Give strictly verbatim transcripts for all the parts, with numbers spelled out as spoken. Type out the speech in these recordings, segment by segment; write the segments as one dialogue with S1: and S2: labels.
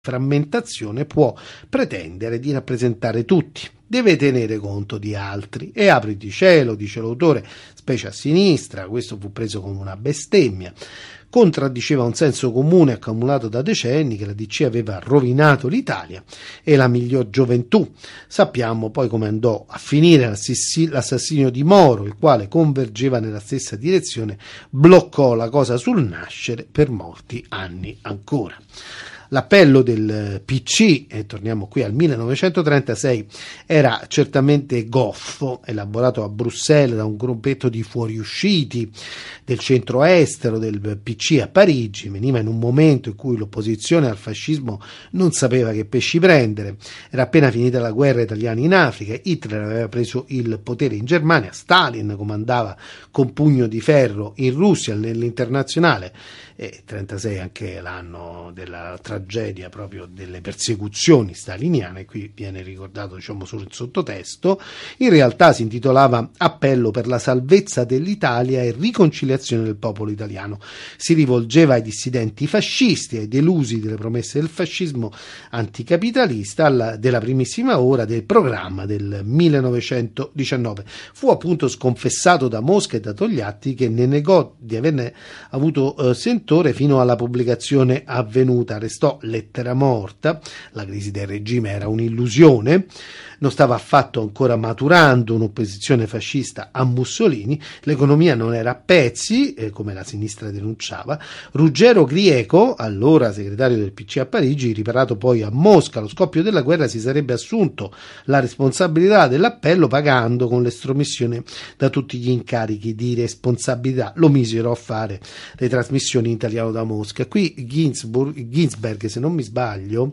S1: frammentazione può pretendere di rappresentare tutti. Deve tenere conto di altri e apriti cielo, dice l'autore, specie a sinistra. Questo fu preso come una bestemmia. Contraddiceva un senso comune accumulato da decenni che la D C aveva rovinato l'Italia e la miglior gioventù. Sappiamo poi come andò a finire l'assassinio di Moro, il quale convergeva nella stessa direzione, bloccò la cosa sul nascere per molti anni ancora. L'appello del P C, e torniamo qui al millenovecentotrentasei, era certamente goffo, elaborato a Bruxelles da un gruppetto di fuoriusciti del centro estero del P C a Parigi. Veniva in un momento in cui l'opposizione al fascismo non sapeva che pesci prendere. Era appena finita la guerra italiana in Africa, Hitler aveva preso il potere in Germania, Stalin comandava con pugno di ferro in Russia nell'internazionale, e trentasei anche l'anno della tragedia proprio delle persecuzioni staliniane. Qui viene ricordato, diciamo, solo il sottotesto. In realtà si intitolava Appello per la salvezza dell'Italia e riconciliazione del popolo italiano. Si rivolgeva ai dissidenti fascisti, ai delusi delle promesse del fascismo anticapitalista, alla, della primissima ora del programma del millenovecentodiciannove. Fu appunto sconfessato da Mosca e da Togliatti, che ne negò di averne avuto eh, sentore fino alla pubblicazione avvenuta. Restò lettera morta, la crisi del regime era un'illusione, non stava affatto ancora maturando un'opposizione fascista a Mussolini, l'economia non era a pezzi, eh, come la sinistra denunciava. Ruggero Grieco, allora segretario del P C a Parigi, riparato poi a Mosca allo scoppio della guerra, si sarebbe assunto la responsabilità dell'appello pagando con l'estromissione da tutti gli incarichi di responsabilità. Lo misero a fare le trasmissioni in italiano da Mosca. Qui Ginsburg, Ginsberg, se non mi sbaglio,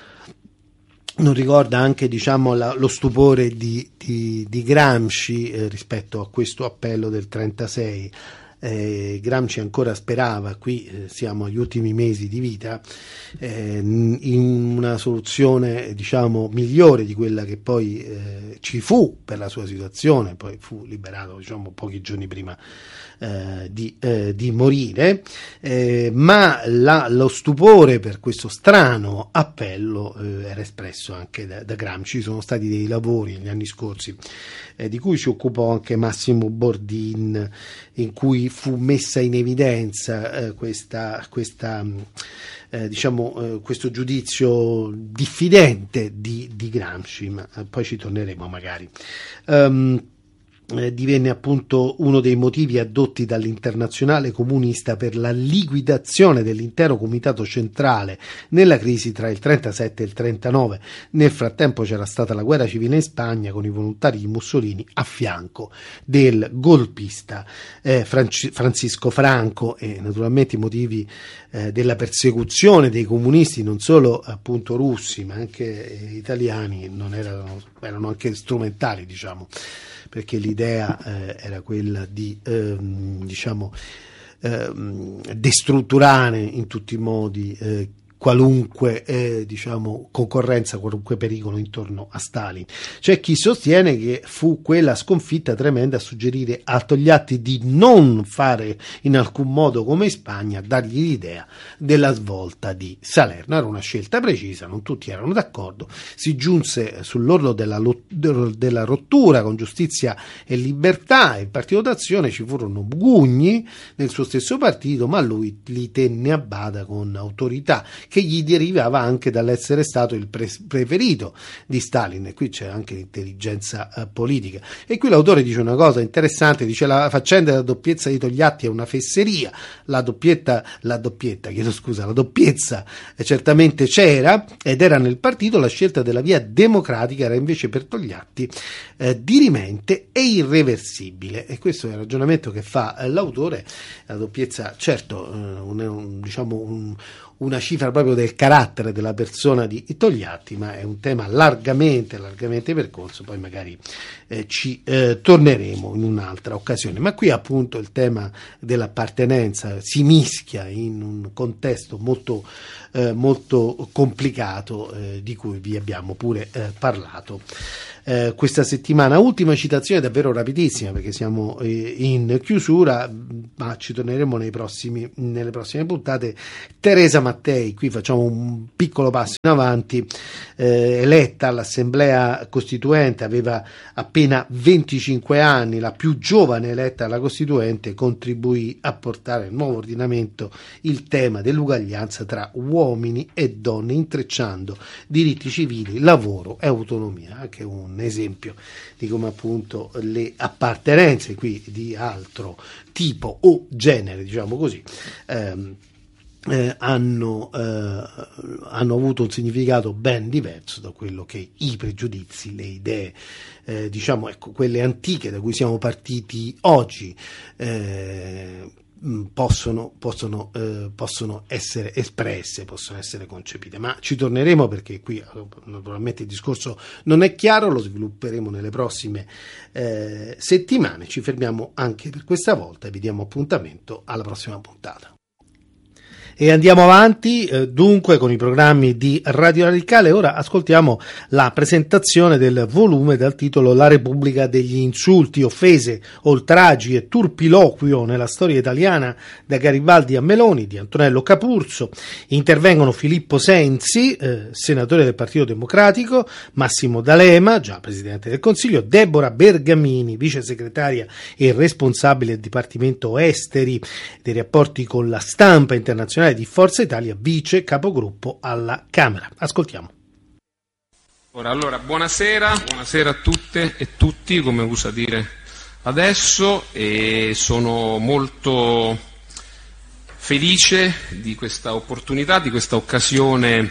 S1: non ricorda anche, diciamo, la, lo stupore di, di, di Gramsci eh, rispetto a questo appello del trentasei. Eh, Gramsci ancora sperava, qui eh, siamo agli ultimi mesi di vita, eh, in una soluzione, diciamo, migliore di quella che poi eh, ci fu per la sua situazione. Poi fu liberato, diciamo, pochi giorni prima eh, di, eh, di morire, eh, ma la, lo stupore per questo strano appello eh, era espresso anche da, da Gramsci. Ci sono stati dei lavori negli anni scorsi eh, di cui si occupò anche Massimo Bordin, in cui fu messa in evidenza eh, questa, questa eh, diciamo eh, questo giudizio diffidente di, di Gramsci, ma eh, poi ci torneremo magari. Um, Eh, divenne appunto uno dei motivi addotti dall'Internazionale Comunista per la liquidazione dell'intero Comitato Centrale nella crisi tra il trentasette e il trentanove. Nel frattempo c'era stata la guerra civile in Spagna con i volontari di Mussolini a fianco del golpista eh, Franci- Francisco Franco, e naturalmente i motivi eh, della persecuzione dei comunisti, non solo appunto russi ma anche eh, italiani, non erano, erano anche strumentali, diciamo, perché l'idea eh, era quella di ehm, diciamo ehm, destrutturare in tutti i modi eh, qualunque eh, diciamo concorrenza, qualunque pericolo intorno a Stalin. C'è chi sostiene che fu quella sconfitta tremenda a suggerire a Togliatti di non fare in alcun modo come in Spagna, dargli l'idea della svolta di Salerno. Era una scelta precisa, non tutti erano d'accordo, si giunse sull'orlo della, lot- della rottura con Giustizia e Libertà e il Partito d'Azione. Ci furono bugugni nel suo stesso partito, ma lui li tenne a bada con autorità, che gli derivava anche dall'essere stato il pre- preferito di Stalin. E qui c'è anche l'intelligenza eh, politica. E qui l'autore dice una cosa interessante, dice: la faccenda della doppiezza di Togliatti è una fesseria. La doppietta, la doppietta, chiedo scusa, la doppiezza eh, certamente c'era ed era nel partito, la scelta della via democratica era invece per Togliatti eh, dirimente e irreversibile. E questo è il ragionamento che fa eh, l'autore. La doppiezza, certo, eh, un, un, diciamo un una cifra proprio del carattere della persona di Togliatti, ma è un tema largamente, largamente percorso, poi magari eh, ci eh, torneremo in un'altra occasione. Ma qui appunto il tema dell'appartenenza si mischia in un contesto molto, eh, molto complicato, eh, di cui vi abbiamo pure eh, parlato eh, questa settimana. Ultima citazione davvero rapidissima perché siamo eh, in chiusura, ma ci torneremo nei prossimi, nelle prossime puntate. Teresa Mattei, qui facciamo un piccolo passo in avanti, eh, eletta all'Assemblea Costituente, aveva appena venticinque anni, la più giovane eletta alla Costituente, contribuì a portare al nuovo ordinamento il tema dell'uguaglianza tra uomini e donne, intrecciando diritti civili, lavoro e autonomia. Anche un esempio di come appunto le appartenenze qui di altro tipo o genere, diciamo così, ehm, Eh, hanno, eh, hanno avuto un significato ben diverso da quello che i pregiudizi, le idee, eh, diciamo, ecco, quelle antiche da cui siamo partiti oggi, eh, possono, possono, eh, possono essere espresse, possono essere concepite. Ma ci torneremo perché qui naturalmente il discorso non è chiaro, lo svilupperemo nelle prossime eh, settimane. Ci fermiamo anche per questa volta e vi diamo appuntamento alla prossima puntata. E andiamo avanti eh, dunque con i programmi di Radio Radicale. Ora ascoltiamo la presentazione del volume dal titolo La Repubblica degli insulti, offese, oltraggi e turpiloquio nella storia italiana da Garibaldi a Meloni, di Antonello Capurso. Intervengono Filippo Sensi, eh, senatore del Partito Democratico, Massimo D'Alema, già presidente del Consiglio, Deborah Bergamini, vice segretaria e responsabile del Dipartimento Esteri dei rapporti con la stampa internazionale di Forza Italia, vice capogruppo alla Camera. Ascoltiamo.
S2: Ora, allora, buonasera, buonasera a tutte e tutti, come usa dire adesso, e sono molto felice di questa opportunità, di questa occasione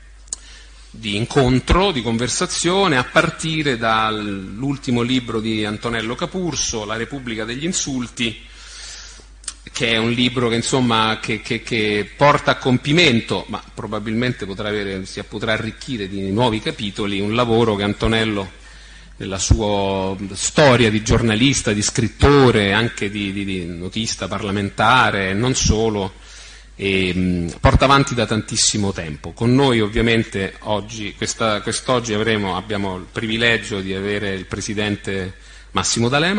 S2: di incontro, di conversazione, a partire dall'ultimo libro di Antonello Capurso, La Repubblica degli insulti, che è un libro che insomma che, che, che porta a compimento, ma probabilmente potrà avere, si potrà arricchire di nuovi capitoli, un lavoro che Antonello, nella sua storia di giornalista, di scrittore, anche di, di, di notista parlamentare, non solo, e, mh, porta avanti da tantissimo tempo. Con noi ovviamente oggi, questa, quest'oggi avremo, abbiamo il privilegio di avere il presidente Massimo D'Alema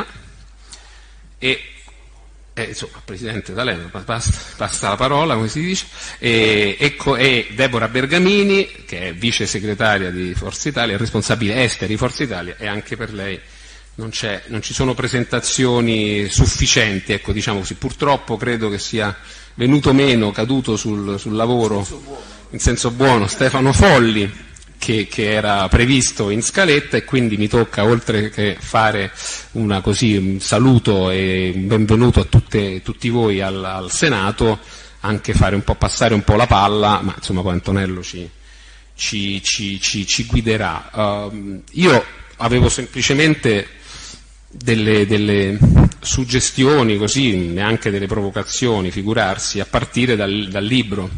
S2: e Eh, insomma, Presidente D'Alema, basta, basta la parola, come si dice, e, ecco, e Deborah Bergamini, che è vice segretaria di Forza Italia, responsabile esteri di Forza Italia, e anche per lei non, c'è, non ci sono presentazioni sufficienti, ecco, diciamo così. Purtroppo credo che sia venuto meno, caduto sul, sul lavoro, in senso buono, in senso buono Stefano Folli, Che, che era previsto in scaletta, e quindi mi tocca, oltre che fare una così un saluto e un benvenuto a tutte, tutti voi al, al Senato, anche fare un po', passare un po' la palla, ma insomma poi Antonello ci, ci, ci, ci, ci guiderà. Uh, io avevo semplicemente delle, delle suggestioni, così, neanche delle provocazioni, figurarsi, a partire dal, dal libro,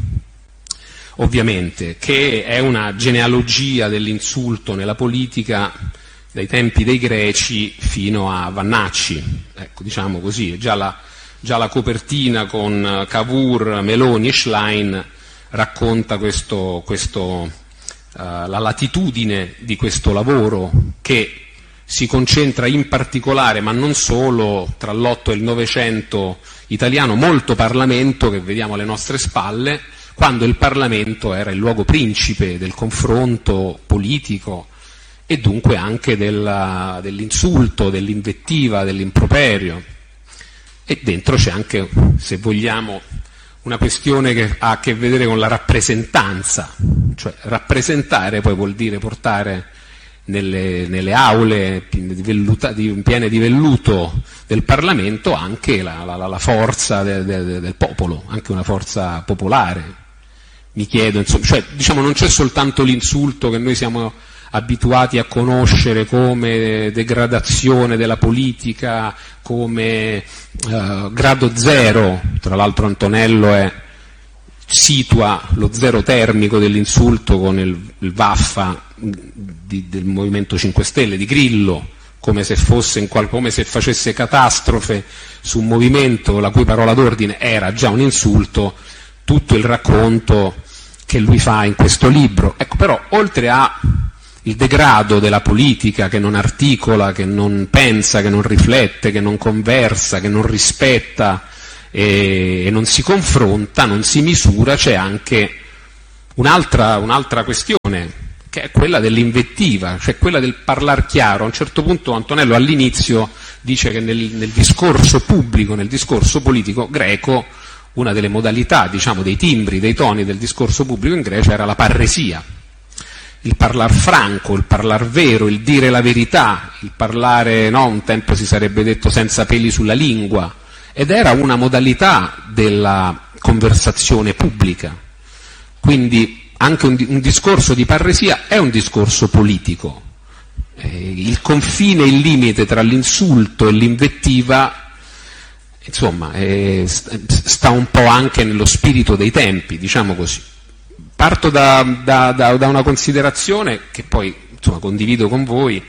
S2: ovviamente, che è una genealogia dell'insulto nella politica dai tempi dei Greci fino a Vannacci, ecco, diciamo così. Già la, già la copertina con Cavour, Meloni e Schlein racconta questo, questo, uh, la latitudine di questo lavoro, che si concentra in particolare, ma non solo, tra l'Otto e il Novecento italiano, molto Parlamento che vediamo alle nostre spalle, quando il Parlamento era il luogo principe del confronto politico e dunque anche della, dell'insulto, dell'invettiva, dell'improperio. E dentro c'è anche, se vogliamo, una questione che ha a che vedere con la rappresentanza, cioè rappresentare poi vuol dire portare nelle, nelle aule di velluta, di, piene di velluto del Parlamento anche la, la, la forza de, de, del popolo, anche una forza popolare. Mi chiedo, insomma, cioè, diciamo, non c'è soltanto l'insulto che noi siamo abituati a conoscere come degradazione della politica, come uh, grado zero, tra l'altro Antonello è, situa lo zero termico dell'insulto con il, il vaffa di, del Movimento cinque Stelle, di Grillo, come se fosse in qual, come se facesse catastrofe su un movimento la cui parola d'ordine era già un insulto, tutto il racconto che lui fa in questo libro. Ecco, però, oltre a il degrado della politica che non articola, che non pensa, che non riflette, che non conversa, che non rispetta e, e non si confronta, non si misura. C'è anche un'altra, un'altra questione, che è quella dell'invettiva, cioè quella del parlar chiaro. A un certo punto Antonello all'inizio dice che nel, nel discorso pubblico, nel discorso politico greco, una delle modalità, diciamo, dei timbri, dei toni del discorso pubblico in Grecia era la parresia, il parlar franco, il parlar vero, il dire la verità, il parlare, no, un tempo si sarebbe detto senza peli sulla lingua, ed era una modalità della conversazione pubblica. Quindi anche un, un discorso di parresia è un discorso politico. Eh, il confine, il limite tra l'insulto e l'invettiva, insomma, eh, sta un po' anche nello spirito dei tempi, diciamo così. Parto da, da, da, da una considerazione che poi, insomma, condivido con voi,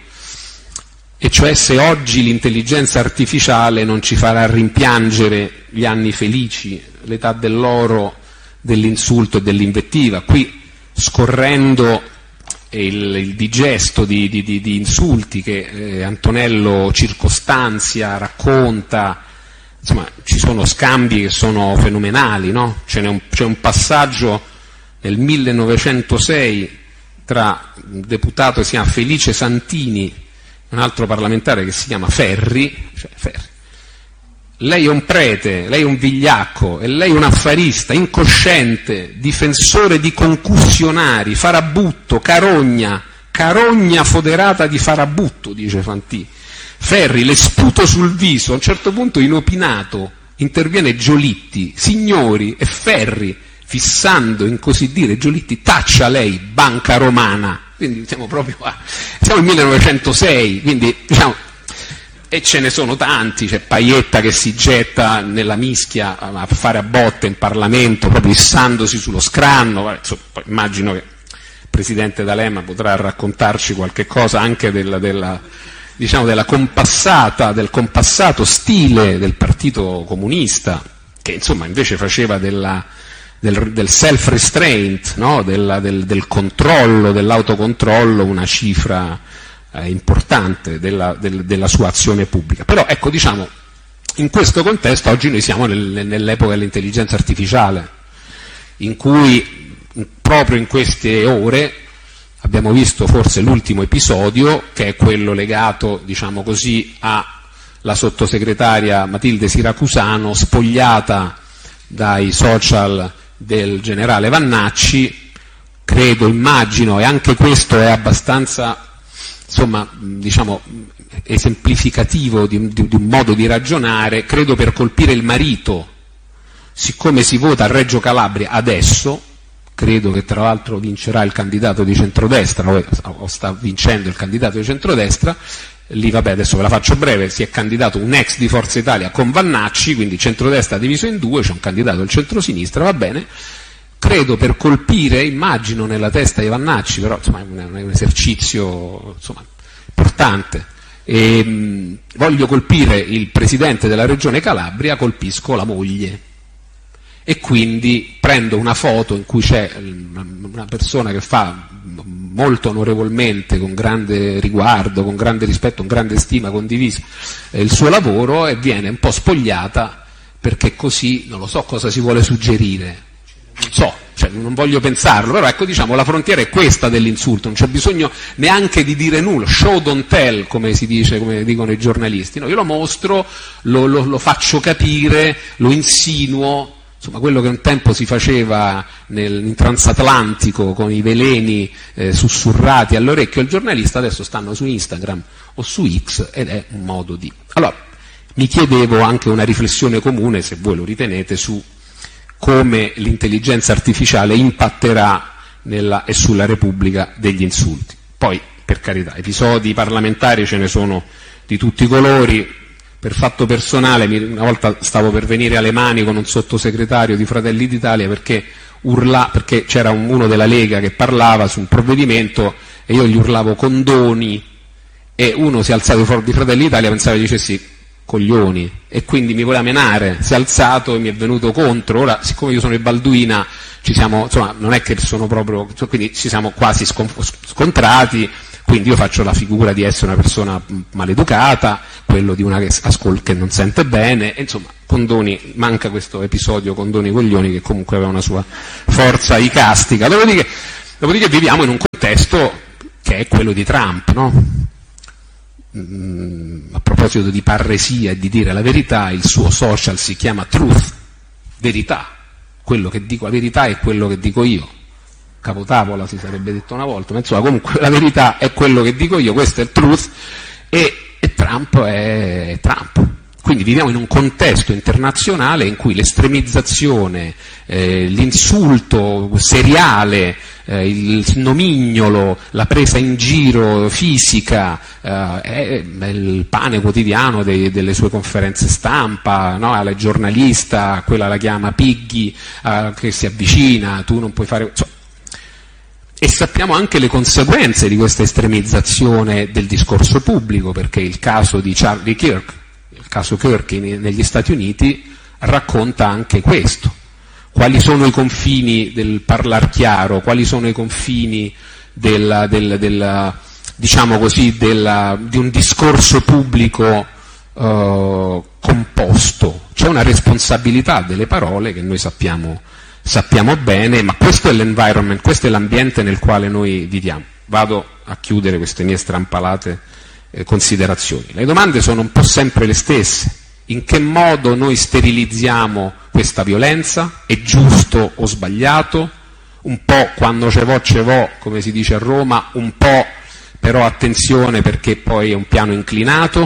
S2: e cioè se oggi l'intelligenza artificiale non ci farà rimpiangere gli anni felici, l'età dell'oro dell'insulto e dell'invettiva. Qui, scorrendo il, il digesto di, di, di, di insulti che eh, Antonello circostanzia, racconta, insomma, ci sono scambi che sono fenomenali, no? Ce n'è un, c'è un passaggio nel millenovecentosei tra un deputato che si chiama Felice Santini e un altro parlamentare che si chiama Ferri, cioè Ferri. Lei è un prete, lei è un vigliacco, e lei è un affarista, incosciente, difensore di concussionari, farabutto, carogna, carogna foderata di farabutto, dice Fantini. Ferri le sputo sul viso. A un certo punto, inopinato, interviene Giolitti. Signori, e Ferri, fissando in così dire Giolitti, taccia lei, banca romana. Quindi siamo proprio a, siamo nel millenovecentosei, quindi diciamo, e ce ne sono tanti. C'è Paietta che si getta nella mischia a fare a botte in Parlamento, proprio issandosi sullo scranno. Insomma, poi immagino che il Presidente D'Alema potrà raccontarci qualche cosa anche della, della diciamo della compassata, del compassato stile del Partito Comunista, che insomma invece faceva della, del, del self-restraint, no? del, del, del controllo, dell'autocontrollo, una cifra eh, importante della, del, della sua azione pubblica. Però ecco, diciamo, in questo contesto oggi noi siamo nel, nell'epoca dell'intelligenza artificiale, in cui proprio in queste ore abbiamo visto forse l'ultimo episodio, che è quello legato, diciamo così, alla sottosegretaria Matilde Siracusano, spogliata dai social del generale Vannacci. Credo, immagino, e anche questo è abbastanza, insomma, diciamo, esemplificativo di, di, di un modo di ragionare, credo per colpire il marito. Siccome si vota a Reggio Calabria adesso, credo che tra l'altro vincerà il candidato di centrodestra, o sta vincendo il candidato di centrodestra, lì vabbè adesso ve la faccio breve, si è candidato un ex di Forza Italia con Vannacci, quindi centrodestra diviso in due, c'è un candidato del centrosinistra, va bene, credo per colpire, immagino nella testa di Vannacci, però insomma è un, è un esercizio insomma importante, e, mh, voglio colpire il presidente della regione Calabria, colpisco la moglie. E quindi prendo una foto in cui c'è una persona che fa molto onorevolmente, con grande riguardo, con grande rispetto, con grande stima condivisa eh, il suo lavoro, e viene un po' spogliata perché così non lo so cosa si vuole suggerire, non so, cioè, non voglio pensarlo, però ecco, diciamo, la frontiera è questa dell'insulto, non c'è bisogno neanche di dire nulla, show don't tell, come si dice, come dicono i giornalisti, no, io lo mostro, lo, lo, lo faccio capire, lo insinuo. Insomma, quello che un tempo si faceva nel, in transatlantico con i veleni eh, sussurrati all'orecchio al giornalista, adesso stanno su Instagram o su X, ed è un modo di... Allora, mi chiedevo anche una riflessione comune, se voi lo ritenete, su come l'intelligenza artificiale impatterà nella e sulla Repubblica degli insulti. Poi, per carità, episodi parlamentari ce ne sono di tutti i colori. Per fatto personale, una volta stavo per venire alle mani con un sottosegretario di Fratelli d'Italia perché urla, perché c'era un, uno della Lega che parlava su un provvedimento e io gli urlavo condoni, e uno si è alzato fuori di Fratelli d'Italia, pensava che dicessi coglioni, e quindi mi voleva menare, si è alzato e mi è venuto contro. Ora, siccome io sono il Balduina, ci siamo, insomma, non è che sono proprio, quindi ci siamo quasi scontrati, quindi io faccio la figura di essere una persona maleducata, quello di una che ascolta, che non sente bene, e insomma, Condoni, manca questo episodio Condoni Coglioni, che comunque aveva una sua forza icastica. Dopodiché, dopodiché viviamo in un contesto che è quello di Trump, no? Mm, a proposito di parresia e di dire la verità, il suo social si chiama Truth, verità, quello che dico, la verità è quello che dico io, capotavola si sarebbe detto una volta, ma insomma comunque la verità è quello che dico io, questo è il Truth, e, e Trump è Trump. Quindi viviamo in un contesto internazionale in cui l'estremizzazione, eh, l'insulto seriale, eh, il nomignolo, la presa in giro fisica, eh, è, è il pane quotidiano dei, delle sue conferenze stampa, no? Alla giornalista, quella la chiama Piggy, eh, che si avvicina, tu non puoi fare... Insomma, e sappiamo anche le conseguenze di questa estremizzazione del discorso pubblico, perché il caso di Charlie Kirk, il caso Kirk negli Stati Uniti, racconta anche questo. Quali sono i confini del parlar chiaro, quali sono i confini del, del, del, diciamo così, del, di un discorso pubblico uh, composto. C'è una responsabilità delle parole che noi sappiamo, sappiamo bene, ma questo è l'environment, questo è l'ambiente nel quale noi viviamo. Vado a chiudere queste mie strampalate eh, considerazioni. Le domande sono un po' sempre le stesse. In che modo noi sterilizziamo questa violenza? È giusto o sbagliato? Un po' quando ce vo ce vo, come si dice a Roma, un po' però attenzione perché poi è un piano inclinato.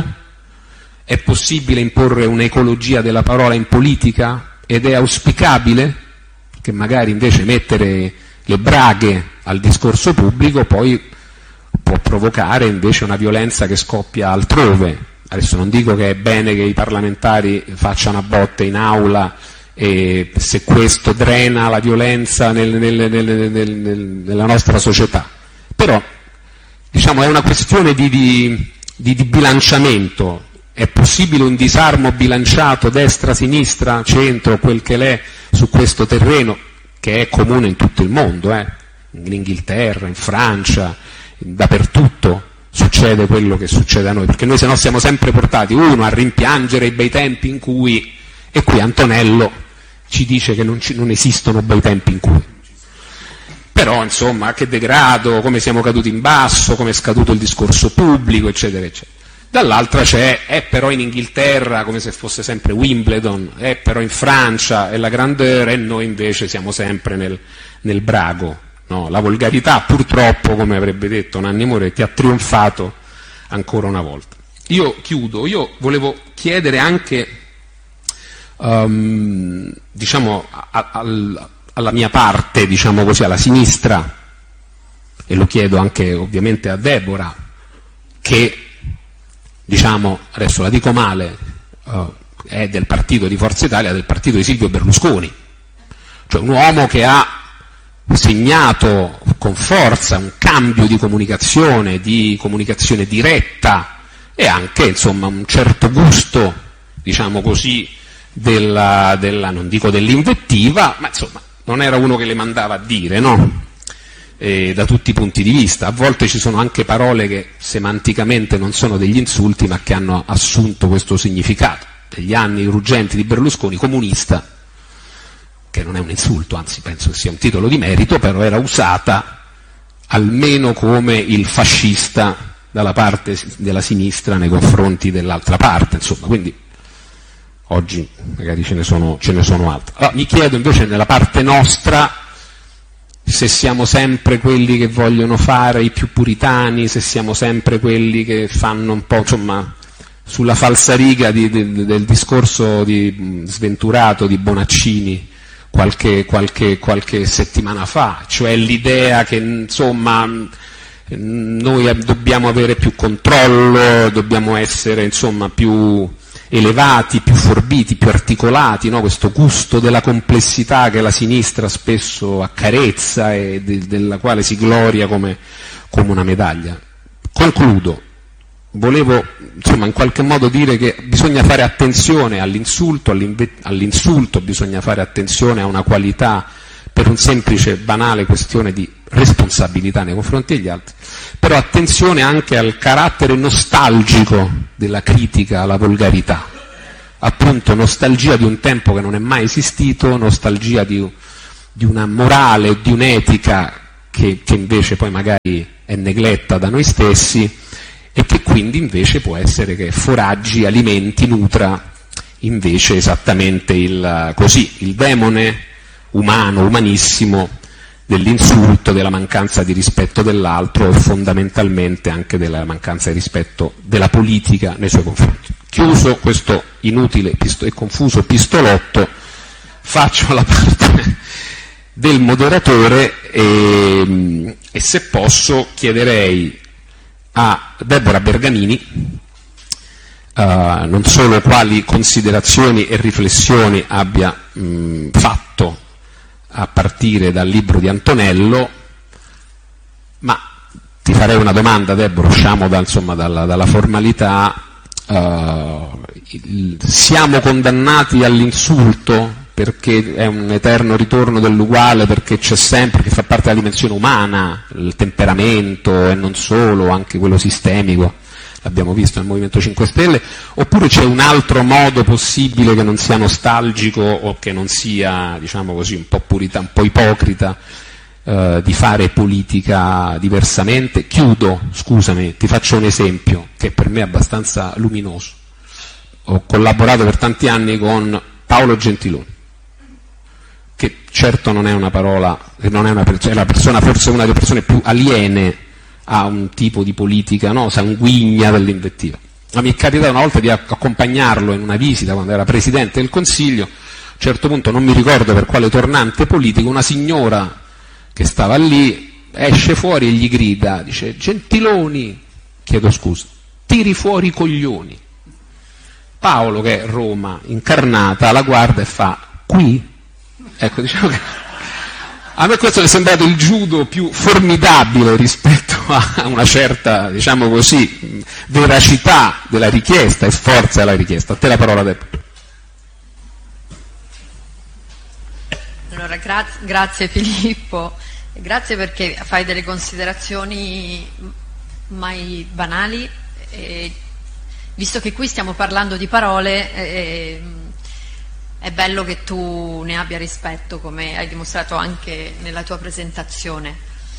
S2: È possibile imporre un'ecologia della parola in politica? Ed è auspicabile che magari invece mettere le braghe al discorso pubblico poi può provocare invece una violenza che scoppia altrove. Adesso non dico che è bene che i parlamentari facciano a botte in aula, e se questo drena la violenza nel, nel, nel, nel, nella nostra società, però diciamo è una questione di, di, di, di bilanciamento. È possibile un disarmo bilanciato destra, sinistra, centro, quel che l'è, su questo terreno, che è comune in tutto il mondo, eh? In Inghilterra, in Francia, dappertutto succede quello che succede a noi, perché noi se no siamo sempre portati, uno, a rimpiangere i bei tempi in cui, e qui Antonello ci dice che non, ci, non esistono bei tempi in cui. Però insomma, che degrado, come siamo caduti in basso, come è scaduto il discorso pubblico, eccetera, eccetera. Dall'altra c'è, è però in Inghilterra come se fosse sempre Wimbledon, è però in Francia, è la grandeur, e noi invece siamo sempre nel, nel brago. No, la volgarità purtroppo, come avrebbe detto Nanni Moretti, ha trionfato ancora una volta. Io chiudo, io volevo chiedere anche, um, diciamo, a, a, alla mia parte, diciamo così, alla sinistra, e lo chiedo anche ovviamente a Deborah, che, diciamo, adesso la dico male, uh, è del partito di Forza Italia, del partito di Silvio Berlusconi, cioè un uomo che ha segnato con forza un cambio di comunicazione, di comunicazione diretta, e anche insomma un certo gusto, diciamo così, della, della non dico dell'invettiva, ma insomma non era uno che le mandava a dire, no? E da tutti i punti di vista. A volte ci sono anche parole che semanticamente non sono degli insulti, ma che hanno assunto questo significato. Degli anni ruggenti di Berlusconi, comunista, che non è un insulto, anzi penso che sia un titolo di merito, però era usata almeno come il fascista dalla parte della sinistra nei confronti dell'altra parte, insomma, quindi oggi magari ce ne sono, ce ne sono altre. Allora, mi chiedo invece nella parte nostra se siamo sempre quelli che vogliono fare i più puritani, se siamo sempre quelli che fanno un po', insomma, sulla falsariga di, di, del discorso di, sventurato di Bonaccini Qualche, qualche, qualche settimana fa, cioè l'idea che insomma noi dobbiamo avere più controllo, dobbiamo essere insomma più elevati, più forbiti, più articolati, no? Questo gusto della complessità che la sinistra spesso accarezza e de, della quale si gloria come, come una medaglia. Concludo, volevo insomma in qualche modo dire che bisogna fare attenzione all'insulto, all'insulto bisogna fare attenzione a una qualità per un semplice, banale questione di responsabilità nei confronti degli altri, però attenzione anche al carattere nostalgico della critica alla volgarità, appunto nostalgia di un tempo che non è mai esistito, nostalgia di, di una morale, di un'etica che, che invece poi magari è negletta da noi stessi e che quindi invece può essere che foraggi, alimenti, nutra invece esattamente il, così, il demone umano, umanissimo dell'insulto, della mancanza di rispetto dell'altro e fondamentalmente anche della mancanza di rispetto della politica nei suoi confronti. Chiuso questo inutile e confuso pistolotto, faccio la parte del moderatore e, e se posso chiederei a Deborah Bergamini uh, non solo quali considerazioni e riflessioni abbia mh, fatto a partire dal libro di Antonello, ma ti farei una domanda, Deborah, usciamo da, insomma, dalla, dalla formalità. Uh, il, siamo condannati all'insulto perché è un eterno ritorno dell'uguale, perché c'è sempre, che fa parte della dimensione umana, il temperamento e non solo, anche quello sistemico, l'abbiamo visto nel Movimento cinque Stelle, oppure c'è un altro modo possibile che non sia nostalgico o che non sia, diciamo così, un po' purita, un po' ipocrita, eh, di fare politica diversamente? Chiudo, scusami, ti faccio un esempio che per me è abbastanza luminoso. Ho collaborato per tanti anni con Paolo Gentiloni, che certo non è una parola, non è una, è la persona, forse una delle persone più aliene a un tipo di politica, no, sanguigna dell'invettiva. Ma mi è capitato una volta di accompagnarlo in una visita quando era Presidente del Consiglio. A un certo punto, non mi ricordo per quale tornante politico, una signora che stava lì esce fuori e gli grida, dice: Gentiloni, chiedo scusa, tiri fuori i coglioni. Paolo, che è Roma incarnata, la guarda e fa: qui? Ecco, diciamo che a me questo è sembrato il judo più formidabile rispetto a una certa, diciamo così, veracità della richiesta e forza della richiesta. A te la parola, Deborah.
S3: Allora, grazie, grazie Filippo, grazie perché fai delle considerazioni mai banali, e, visto che qui stiamo parlando di parole, eh, è bello che tu ne abbia rispetto, come hai dimostrato anche nella tua presentazione.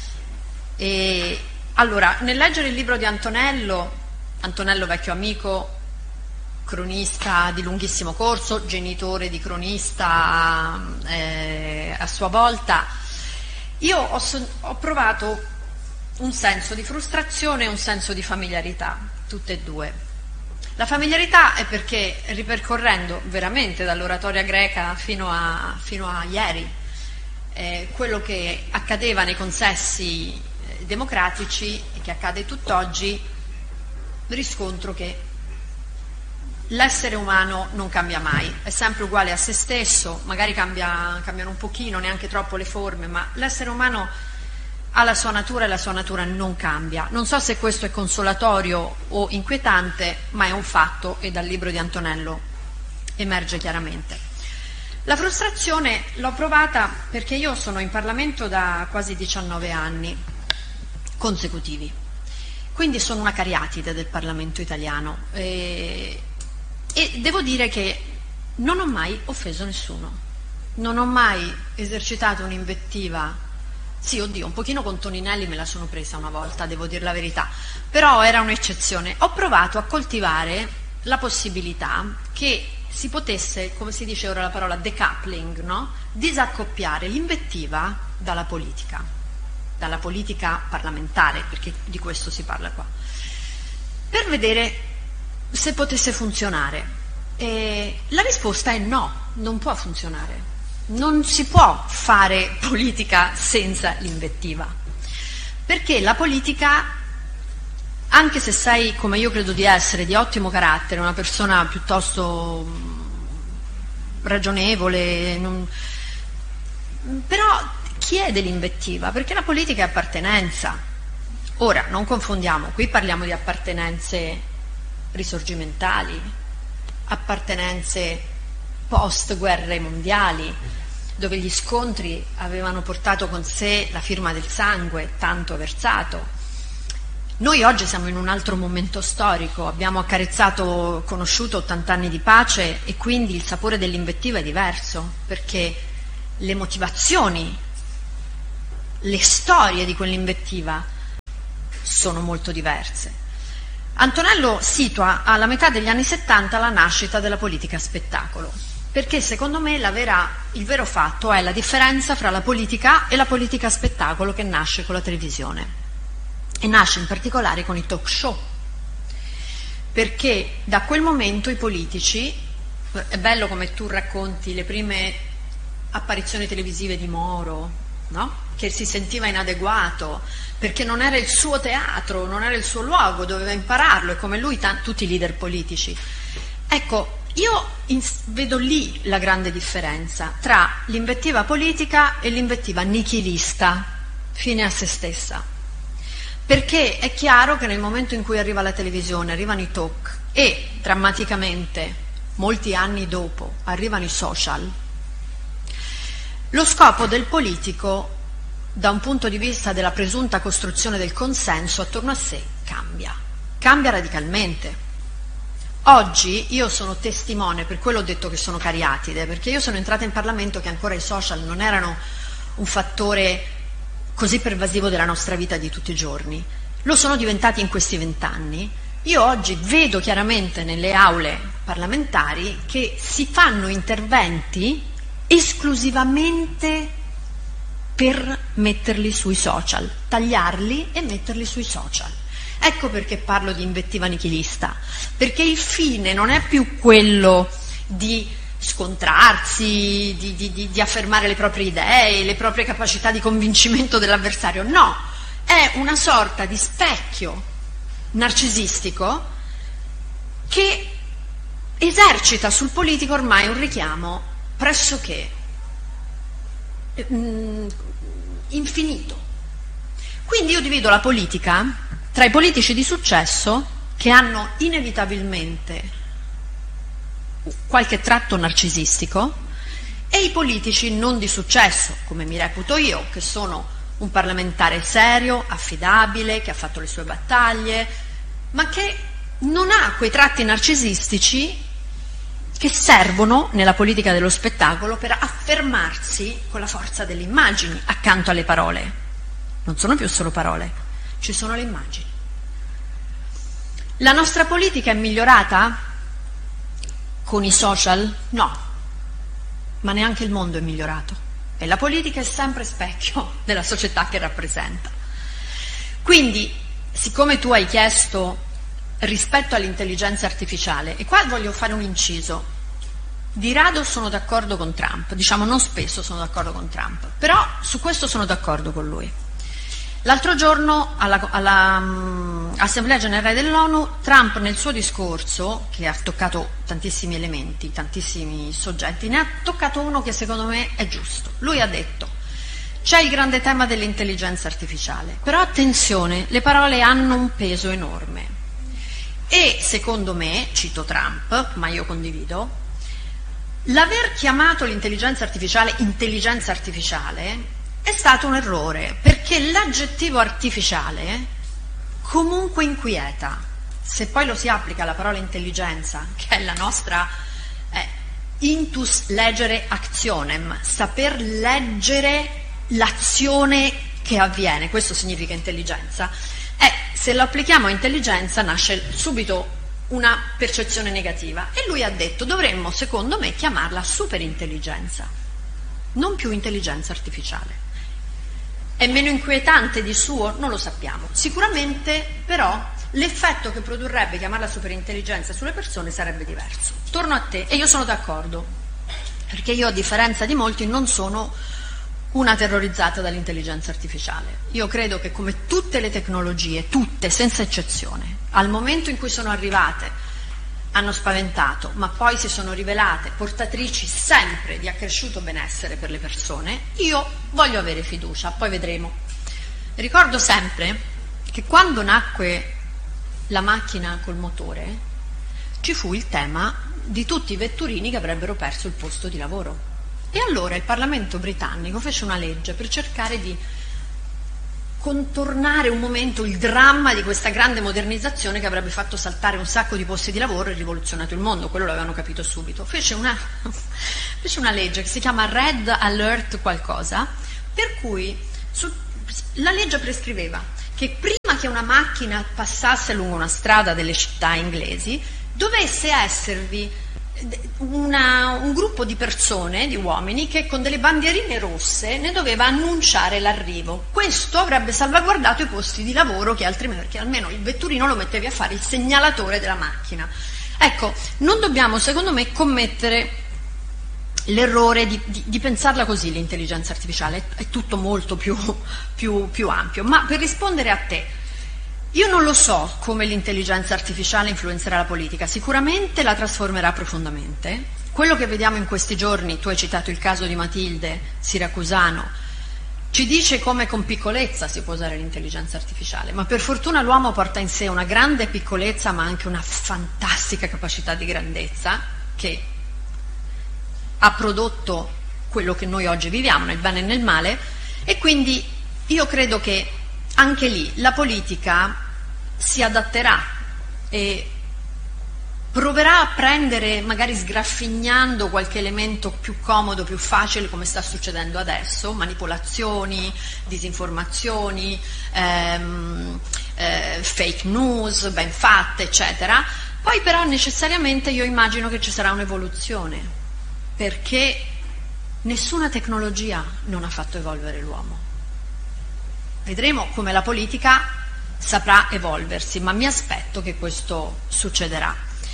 S3: E, allora, nel leggere il libro di Antonello, Antonello vecchio amico, cronista di lunghissimo corso, genitore di cronista eh, a sua volta, io ho, ho provato un senso di frustrazione e un senso di familiarità, tutte e due. La familiarità è perché, ripercorrendo veramente dall'oratoria greca fino a, fino a ieri, eh, quello che accadeva nei consessi eh, democratici e che accade tutt'oggi, riscontro che l'essere umano non cambia mai, è sempre uguale a se stesso, magari cambia, cambiano un pochino, neanche troppo le forme, ma l'essere umano ha la sua natura e la sua natura non cambia. Non so se questo è consolatorio o inquietante, ma è un fatto e dal libro di Antonello emerge chiaramente. La frustrazione l'ho provata perché io sono in Parlamento da quasi diciannove anni consecutivi, quindi sono una cariatide del Parlamento italiano e, e devo dire che non ho mai offeso nessuno, non ho mai esercitato un'invettiva. Sì, oddio, un pochino con Toninelli me la sono presa una volta, devo dire la verità, però era un'eccezione. Ho provato a coltivare la possibilità che si potesse, come si dice ora la parola decoupling, no? Disaccoppiare l'invettiva dalla politica, dalla politica parlamentare, perché di questo si parla qua, per vedere se potesse funzionare. E la risposta è no, non può funzionare. Non si può fare politica senza l'invettiva, perché la politica, anche se sei, come io credo di essere, di ottimo carattere, una persona piuttosto ragionevole, non... però chiede l'invettiva, perché la politica è appartenenza. Ora, non confondiamo, qui parliamo di appartenenze risorgimentali, appartenenze post guerre mondiali, dove gli scontri avevano portato con sé la firma del sangue tanto versato. Noi oggi siamo in un altro momento storico, abbiamo accarezzato, conosciuto ottanta anni di pace e quindi il sapore dell'invettiva è diverso, perché le motivazioni, le storie di quell'invettiva sono molto diverse. Antonello situa alla metà degli anni settanta la nascita della politica spettacolo, perché secondo me la vera, il vero fatto è la differenza fra la politica e la politica spettacolo che nasce con la televisione e nasce in particolare con i talk show, perché da quel momento i politici, è bello come tu racconti le prime apparizioni televisive di Moro, no? Che si sentiva inadeguato perché non era il suo teatro, non era il suo luogo, doveva impararlo, e come lui t- tutti i leader politici. Ecco, io in- vedo lì la grande differenza tra l'invettiva politica e l'invettiva nichilista, fine a se stessa, perché è chiaro che nel momento in cui arriva la televisione, arrivano i talk e drammaticamente molti anni dopo arrivano i social, lo scopo del politico da un punto di vista della presunta costruzione del consenso attorno a sé cambia, cambia radicalmente. Oggi io sono testimone, per quello ho detto che sono cariatide, perché io sono entrata in Parlamento che ancora i social non erano un fattore così pervasivo della nostra vita di tutti i giorni, lo sono diventati in questi vent'anni. Io oggi vedo chiaramente nelle aule parlamentari che si fanno interventi esclusivamente per metterli sui social, tagliarli e metterli sui social. Ecco perché parlo di invettiva nichilista, perché il fine non è più quello di scontrarsi, di, di, di, di affermare le proprie idee, le proprie capacità di convincimento dell'avversario, no, è una sorta di specchio narcisistico che esercita sul politico ormai un richiamo pressoché mm, infinito. Quindi io divido la politica tra i politici di successo, che hanno inevitabilmente qualche tratto narcisistico, e i politici non di successo, come mi reputo io, che sono un parlamentare serio, affidabile, che ha fatto le sue battaglie, ma che non ha quei tratti narcisistici che servono nella politica dello spettacolo per affermarsi con la forza delle immagini accanto alle parole. Non sono più solo parole, ci sono le immagini. La nostra politica è migliorata con i social? No, ma neanche il mondo è migliorato, e la politica è sempre specchio della società che rappresenta. Quindi, siccome tu hai chiesto rispetto all'intelligenza artificiale, e qua voglio fare un inciso, di rado sono d'accordo con Trump, diciamo non spesso sono d'accordo con Trump, però su questo sono d'accordo con lui. L'altro giorno alla, alla um, Assemblea Generale dell'ONU, Trump nel suo discorso, che ha toccato tantissimi elementi, tantissimi soggetti, ne ha toccato uno che secondo me è giusto. Lui ha detto: c'è il grande tema dell'intelligenza artificiale, però attenzione, le parole hanno un peso enorme. E secondo me, cito Trump, ma io condivido, l'aver chiamato l'intelligenza artificiale intelligenza artificiale è stato un errore, perché l'aggettivo artificiale comunque inquieta. Se poi lo si applica alla parola intelligenza, che è la nostra eh, intus legere actionem, saper leggere l'azione che avviene, questo significa intelligenza, eh, se lo applichiamo a intelligenza nasce subito una percezione negativa, e lui ha detto dovremmo, secondo me, chiamarla superintelligenza, non più intelligenza artificiale. È meno inquietante di suo? Non lo sappiamo. Sicuramente però l'effetto che produrrebbe chiamarla superintelligenza sulle persone sarebbe diverso. Torno a te, e io sono d'accordo, perché io, a differenza di molti, non sono una terrorizzata dall'intelligenza artificiale. Io credo che, come tutte le tecnologie, tutte senza eccezione, al momento in cui sono arrivate hanno spaventato, ma poi si sono rivelate portatrici sempre di accresciuto benessere per le persone, io voglio avere fiducia, poi vedremo. Ricordo sempre che quando nacque la macchina col motore ci fu il tema di tutti i vetturini che avrebbero perso il posto di lavoro. E allora il Parlamento britannico fece una legge per cercare di contornare un momento il dramma di questa grande modernizzazione che avrebbe fatto saltare un sacco di posti di lavoro e rivoluzionato il mondo. Quello l'avevano capito subito. Fece una, fece una legge che si chiama Red Alert qualcosa, per cui su, la legge prescriveva che prima che una macchina passasse lungo una strada delle città inglesi dovesse esservi Una, un gruppo di persone, di uomini, che con delle bandierine rosse ne doveva annunciare l'arrivo. Questo avrebbe salvaguardato i posti di lavoro, che altrimenti, perché almeno il vetturino lo mettevi a fare il segnalatore della macchina. Ecco, non dobbiamo, secondo me, commettere l'errore di, di, di pensarla così l'intelligenza artificiale, è, è tutto molto più, più, più ampio. Ma per rispondere a te, io non lo so come l'intelligenza artificiale influenzerà la politica, sicuramente la trasformerà profondamente. Quello che vediamo in questi giorni, tu hai citato il caso di Matilde Siracusano, ci dice come con piccolezza si può usare l'intelligenza artificiale, ma per fortuna l'uomo porta in sé una grande piccolezza ma anche una fantastica capacità di grandezza che ha prodotto quello che noi oggi viviamo, nel bene e nel male, e quindi io credo che anche lì la politica si adatterà e proverà a prendere, magari sgraffignando qualche elemento più comodo, più facile, come sta succedendo adesso, manipolazioni, disinformazioni, ehm, eh, fake news ben fatte, eccetera. Poi però necessariamente io immagino che ci sarà un'evoluzione, perché nessuna tecnologia non ha fatto evolvere l'uomo. Vedremo come la politica saprà evolversi, ma mi aspetto che questo succederà.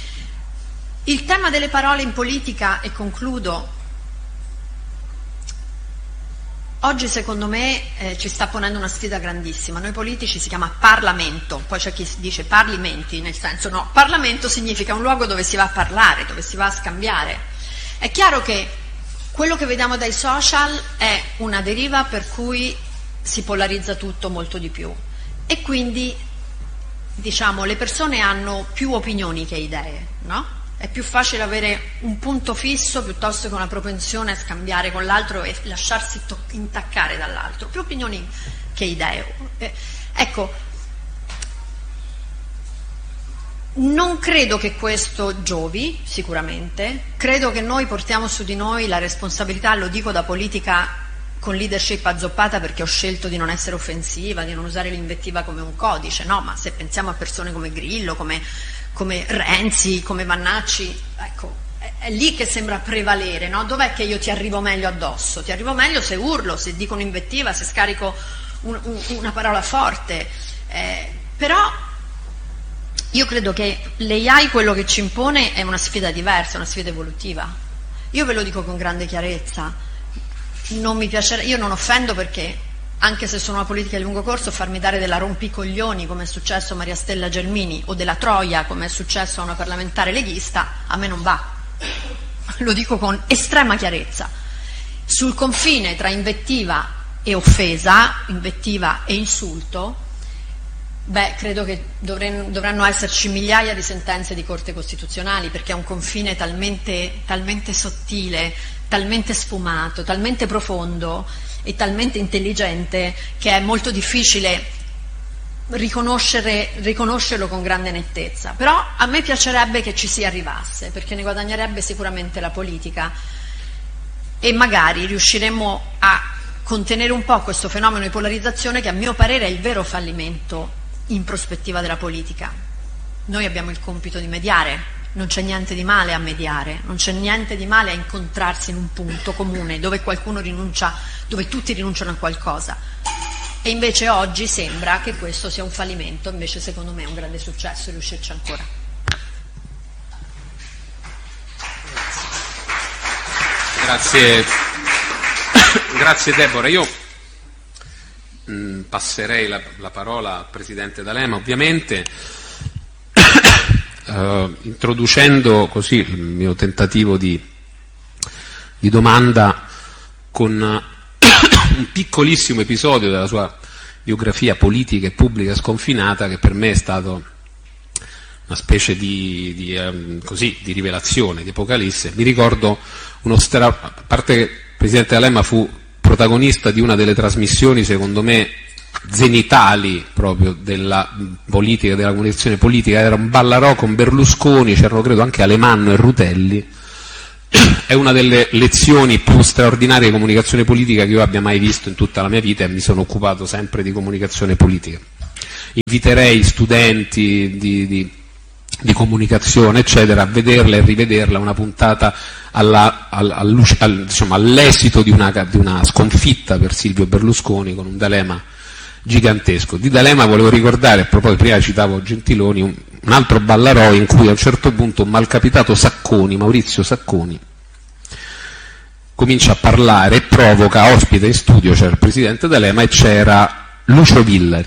S3: Il tema delle parole in politica, e concludo, oggi secondo me eh, ci sta ponendo una sfida grandissima. Noi politici si chiama Parlamento, poi c'è chi dice parlimenti, nel senso no, Parlamento significa un luogo dove si va a parlare, dove si va a scambiare. È chiaro che quello che vediamo dai social è una deriva per cui si polarizza tutto molto di più e quindi, diciamo, le persone hanno più opinioni che idee, no? È più facile avere un punto fisso piuttosto che una propensione a scambiare con l'altro e lasciarsi intaccare dall'altro, più opinioni che idee. Eh, ecco, non credo che questo giovi, sicuramente, credo che noi portiamo su di noi la responsabilità, lo dico da politica con leadership azzoppata perché ho scelto di non essere offensiva, di non usare l'invettiva come un codice, no, ma se pensiamo a persone come Grillo, come, come Renzi, come Vannacci, ecco, è, è lì che sembra prevalere, no? Dov'è che io ti arrivo meglio addosso? Ti arrivo meglio se urlo, se dico un'invettiva, se scarico un, un, una parola forte, eh, però io credo che l'A I quello che ci impone è una sfida diversa, una sfida evolutiva. Io ve lo dico con grande chiarezza. Non mi piacerebbe, io non offendo perché, anche se sono una politica di lungo corso, farmi dare della rompicoglioni come è successo a Maria Stella Gelmini o della Troia come è successo a una parlamentare leghista, a me non va. Lo dico con estrema chiarezza. Sul confine tra invettiva e offesa, invettiva e insulto, beh, credo che dovre- dovranno esserci migliaia di sentenze di Corte Costituzionali, perché è un confine talmente, talmente sottile, talmente sfumato, talmente profondo e talmente intelligente che è molto difficile riconoscere, riconoscerlo con grande nettezza. Però a me piacerebbe che ci si arrivasse, perché ne guadagnerebbe sicuramente la politica e magari riusciremmo a contenere un po' questo fenomeno di polarizzazione che a mio parere è il vero fallimento in prospettiva della politica. Noi abbiamo il compito di mediare. Non c'è niente di male a mediare, non c'è niente di male a incontrarsi in un punto comune dove qualcuno rinuncia, dove tutti rinunciano a qualcosa. E invece oggi sembra che questo sia un fallimento, invece secondo me è un grande successo riuscirci ancora.
S2: Grazie, grazie Deborah. Io mh, passerei la, la parola al Presidente D'Alema, ovviamente. Uh, introducendo così il mio tentativo di, di domanda con uh, un piccolissimo episodio della sua biografia politica e pubblica sconfinata, che per me è stato una specie di, di, um, così, di rivelazione, di apocalisse. Mi ricordo uno stra... a parte che il Presidente D'Alema fu protagonista di una delle trasmissioni, secondo me, zenitali proprio della politica, della comunicazione politica, era un Ballarò con Berlusconi, c'erano credo anche Alemanno e Rutelli. È una delle lezioni più straordinarie di comunicazione politica che io abbia mai visto in tutta la mia vita, e mi sono occupato sempre di comunicazione politica. Inviterei studenti di, di, di comunicazione eccetera a vederla e rivederla, una puntata alla, alla, al, al, diciamo, all'esito di una, di una sconfitta per Silvio Berlusconi, con un D'Alema gigantesco. Di D'Alema volevo ricordare, a proposito, prima citavo Gentiloni, un, un altro Ballarò in cui a un certo punto un malcapitato Sacconi, Maurizio Sacconi, comincia a parlare e provoca, ospite in studio c'era il Presidente D'Alema e c'era Lucio Villari,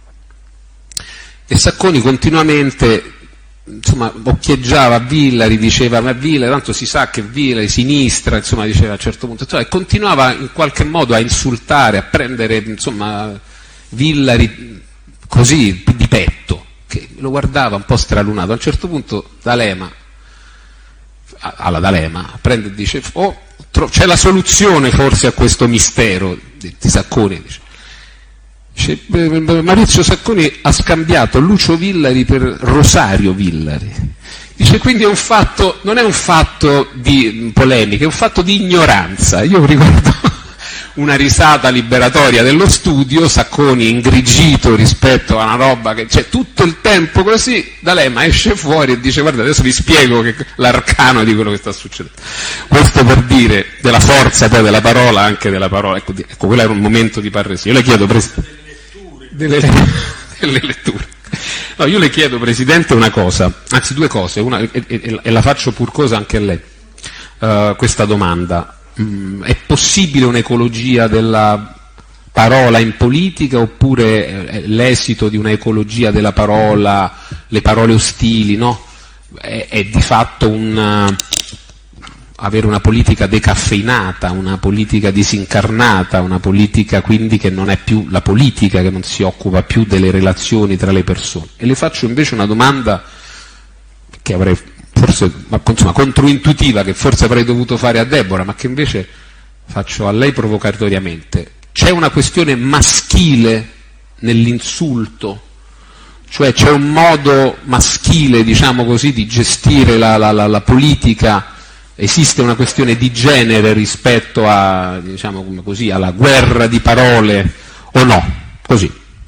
S2: e Sacconi continuamente, insomma, occhieggiava Villari, diceva ma Villari, tanto si sa che Villari sinistra, insomma, diceva a un certo punto, insomma, e continuava in qualche modo a insultare, a prendere, insomma, Villari così di petto, che lo guardava un po' stralunato. A un certo punto D'Alema, alla D'Alema, prende e dice oh, c'è la soluzione forse a questo mistero di, di Sacconi, dice. Dice, Maurizio Sacconi ha scambiato Lucio Villari per Rosario Villari. Dice, quindi è un fatto, non è un fatto di polemica, è un fatto di ignoranza. Io ricordo una risata liberatoria dello studio, Sacconi ingrigito rispetto a una roba che c'è tutto il tempo così, D'Alema esce fuori e dice guarda adesso vi spiego che, l'arcano di quello che sta succedendo. Questo per dire della forza poi della parola, anche della parola, ecco, di, ecco quello era un momento di parresia. Io le chiedo pres- delle, delle letture. No, io le chiedo, Presidente, una cosa, anzi due cose, una, e, e, e la faccio pur cosa anche a lei, uh, questa domanda. Mm, è possibile un'ecologia della parola in politica, oppure è l'esito di un'ecologia della parola, le parole ostili, no? È, è di fatto un, avere una politica decaffeinata, una politica disincarnata, una politica quindi che non è più la politica, che non si occupa più delle relazioni tra le persone. E le faccio invece una domanda che avrei forse, ma insomma, controintuitiva, che forse avrei dovuto fare a Deborah, ma che invece faccio a lei provocatoriamente. C'è una questione maschile nell'insulto? Cioè c'è un modo maschile, diciamo così, di gestire la, la, la, la politica? Esiste una questione di genere rispetto a, diciamo come così, alla guerra di parole o no? Così.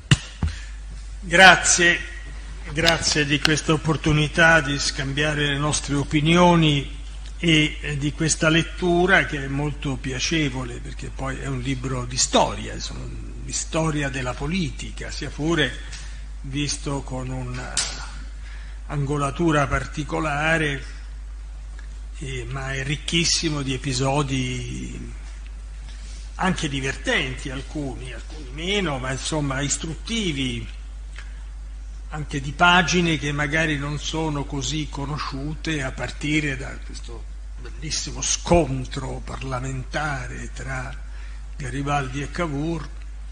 S4: Grazie, grazie di questa opportunità di scambiare le nostre opinioni e di questa lettura che è molto piacevole, perché poi è un libro di storia, insomma, di storia della politica, sia pure visto con un'angolatura particolare, eh, ma è ricchissimo di episodi anche divertenti, alcuni, alcuni meno, ma insomma istruttivi, anche di pagine che magari non sono così conosciute, a partire da questo bellissimo scontro parlamentare tra Garibaldi e Cavour,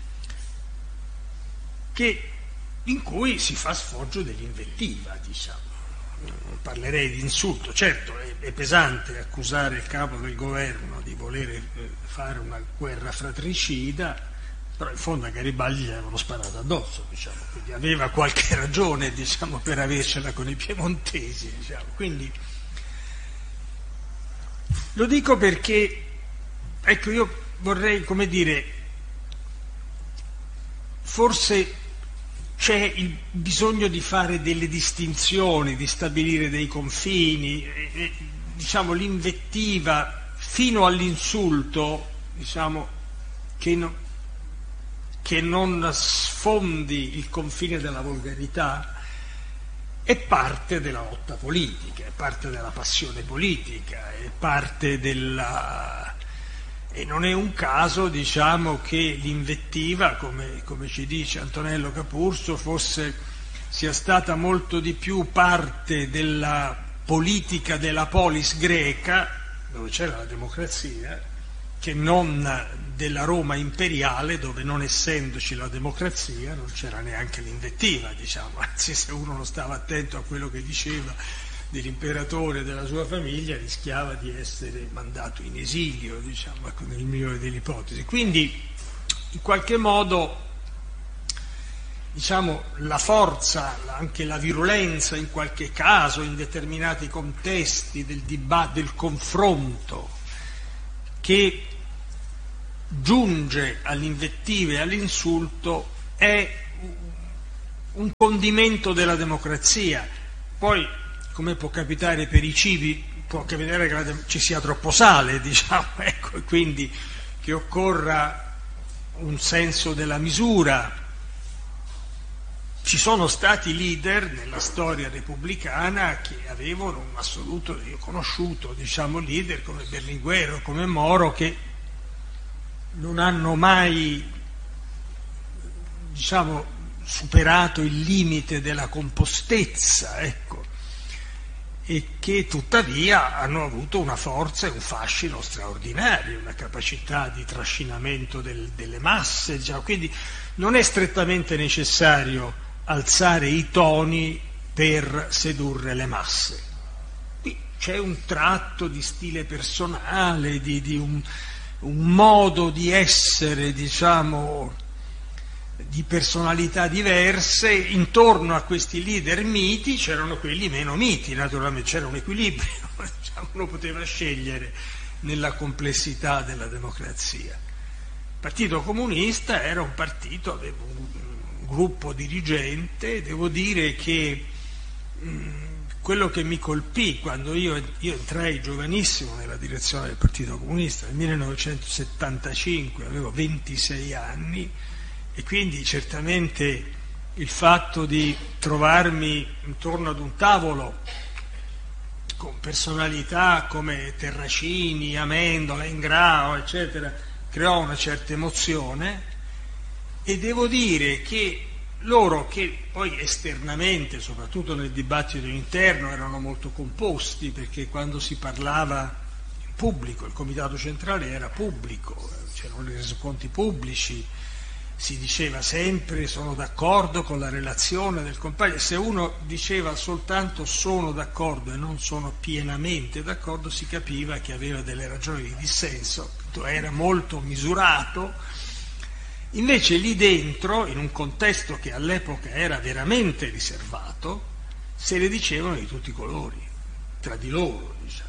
S4: che, in cui si fa sfoggio dell'invettiva, diciamo. Non parlerei di insulto, certo è, è pesante accusare il capo del governo di voler eh, fare una guerra fratricida, però in fondo a Garibaldi gli avevano sparato addosso, diciamo, quindi aveva qualche ragione, diciamo, per avercela con i piemontesi, diciamo. Quindi lo dico perché, ecco, io vorrei, come dire, forse c'è il bisogno di fare delle distinzioni, di stabilire dei confini, e, e, diciamo l'invettiva fino all'insulto, diciamo, che non che non sfondi il confine della volgarità, è parte della lotta politica, è parte della passione politica, è parte della... e non è un caso, diciamo, che l'invettiva, come, come ci dice Antonello Capurso, fosse, sia stata molto di più parte della politica della polis greca, dove c'era la democrazia, che non della Roma imperiale, dove non essendoci la democrazia non c'era neanche l'invettiva, diciamo, anzi se uno non stava attento a quello che diceva dell'imperatore e della sua famiglia rischiava di essere mandato in esilio, diciamo, ecco, nel migliore delle ipotesi. Quindi in qualche modo, diciamo, la forza, anche la virulenza in qualche caso, in determinati contesti del dibattito, del confronto, che giunge all'invettiva e all'insulto, è un condimento della democrazia. Poi, come può capitare per i cibi, può capitare che la, ci sia troppo sale, diciamo, ecco, e quindi che occorra un senso della misura. Ci sono stati leader nella storia repubblicana che avevano un assoluto, io ho conosciuto, diciamo, leader come Berlinguer o come Moro, che non hanno mai, diciamo, superato il limite della compostezza, ecco, e che tuttavia hanno avuto una forza e un fascino straordinari, una capacità di trascinamento del, delle masse, diciamo. Quindi non è strettamente necessario alzare i toni per sedurre le masse. Qui c'è un tratto di stile personale, di, di un, un modo di essere, diciamo, di personalità diverse. Intorno a questi leader miti c'erano quelli meno miti, naturalmente c'era un equilibrio, diciamo, uno poteva scegliere nella complessità della democrazia. Il Partito Comunista era un partito, aveva un gruppo dirigente. Devo dire che mh, quello che mi colpì quando io, io entrai giovanissimo nella direzione del Partito Comunista nel millenovecentosettantacinque, avevo ventisei anni, e quindi certamente il fatto di trovarmi intorno ad un tavolo con personalità come Terracini, Amendola, Ingrao, eccetera, creò una certa emozione. E devo dire che loro, che poi esternamente, soprattutto nel dibattito interno, erano molto composti, perché quando si parlava in pubblico, il comitato centrale era pubblico, c'erano i resoconti pubblici, si diceva sempre sono d'accordo con la relazione del compagno. Se uno diceva soltanto sono d'accordo e non sono pienamente d'accordo, si capiva che aveva delle ragioni di dissenso, era molto misurato. Invece lì dentro, in un contesto che all'epoca era veramente riservato, se le dicevano di tutti i colori, tra di loro, diciamo.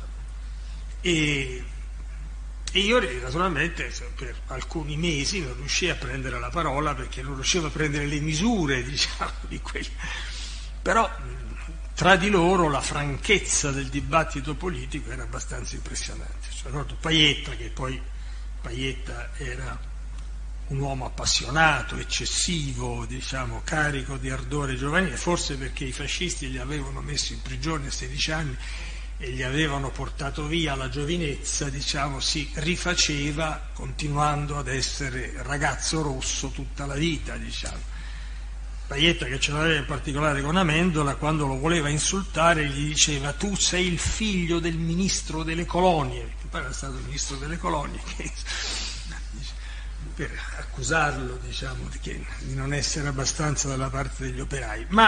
S4: E, e io naturalmente per alcuni mesi non riuscii a prendere la parola, perché non riuscivo a prendere le misure, diciamo, di quelli. Però tra di loro la franchezza del dibattito politico era abbastanza impressionante. Cioè, ricordo Pajetta, che poi Pajetta era un uomo appassionato, eccessivo, diciamo, carico di ardore giovanile, forse perché i fascisti gli avevano messo in prigione a sedici anni e gli avevano portato via la giovinezza, diciamo, si rifaceva continuando ad essere ragazzo rosso tutta la vita, diciamo. Pajetta, che ce l'aveva in particolare con Amendola, quando lo voleva insultare gli diceva tu sei il figlio del ministro delle colonie, che poi era stato il ministro delle colonie, che per accusarlo, diciamo, di, che, di non essere abbastanza dalla parte degli operai. Ma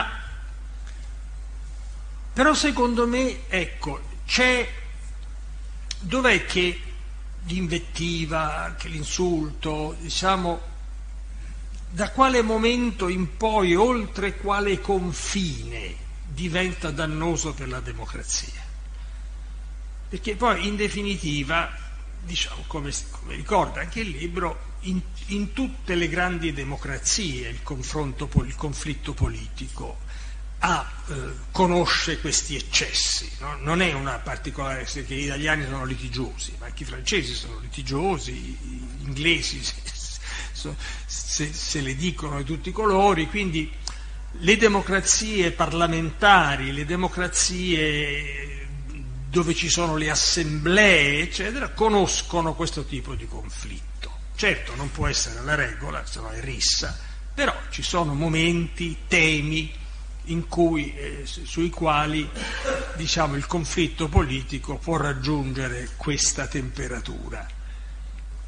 S4: però secondo me, ecco, c'è, dov'è che l'invettiva, che l'insulto, diciamo, da quale momento in poi, oltre quale confine diventa dannoso per la democrazia? Perché poi in definitiva, diciamo, come, come ricorda anche il libro, In, in tutte le grandi democrazie il confronto, il conflitto politico ha, eh, conosce questi eccessi, no? Non è una particolare, perché gli italiani sono litigiosi, ma anche i francesi sono litigiosi, gli inglesi se, se, se le dicono di tutti i colori. Quindi le democrazie parlamentari, le democrazie dove ci sono le assemblee, eccetera, conoscono questo tipo di conflitto. Certo, non può essere la regola, se no è rissa, però ci sono momenti, temi in cui, eh, sui quali, diciamo, il conflitto politico può raggiungere questa temperatura.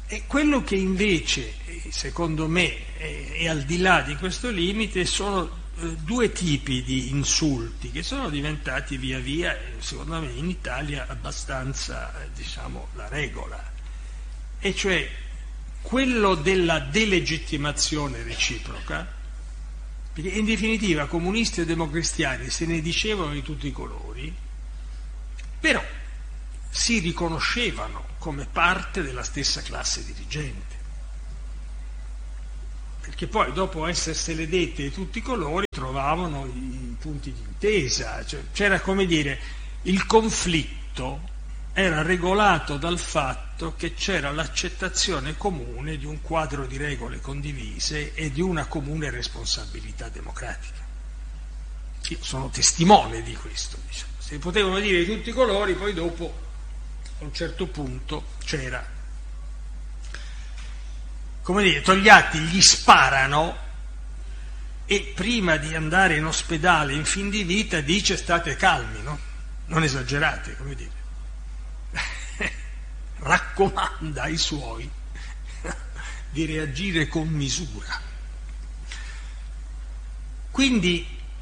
S4: E quello che invece, secondo me, è, è al di là di questo limite sono eh, due tipi di insulti che sono diventati via via, secondo me in Italia, abbastanza, eh, diciamo, la regola. E cioè quello della delegittimazione reciproca, perché in definitiva comunisti e democristiani se ne dicevano di tutti i colori, però si riconoscevano come parte della stessa classe dirigente, perché poi dopo essersele dette di tutti i colori trovavano i punti di intesa, cioè, c'era, come dire, il conflitto era regolato dal fatto che c'era l'accettazione comune di un quadro di regole condivise e di una comune responsabilità democratica. Io sono testimone di questo, diciamo. Se potevano dire di tutti i colori, poi dopo a un certo punto c'era, come dire, Togliatti gli sparano e prima di andare in ospedale in fin di vita dice state calmi, no? Non esagerate, come dire. Raccomanda ai suoi di reagire con misura. Quindi